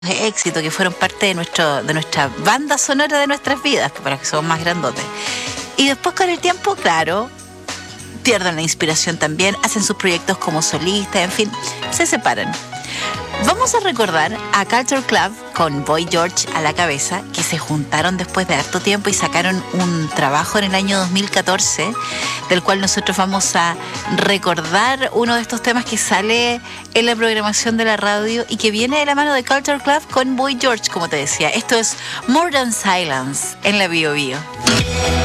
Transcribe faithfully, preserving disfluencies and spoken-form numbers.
éxitos que fueron parte de nuestro de nuestra banda sonora de nuestras vidas, para que somos más grandotes. Y después con el tiempo, claro, pierden la inspiración también, hacen sus proyectos como solistas, en fin, se separan. Vamos a recordar a Culture Club con Boy George a la cabeza, que se juntaron después de harto tiempo y sacaron un trabajo en el año dos mil catorce, del cual nosotros vamos a recordar uno de estos temas que sale en la programación de la radio y que viene de la mano de Culture Club con Boy George, como te decía. Esto es More Than Silence en la Bio Bio.